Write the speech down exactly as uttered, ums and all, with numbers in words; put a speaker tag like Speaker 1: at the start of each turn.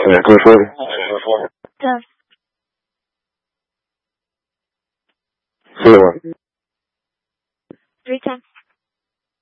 Speaker 1: Yeah, go further.
Speaker 2: Done.
Speaker 1: Say what?
Speaker 2: Three times.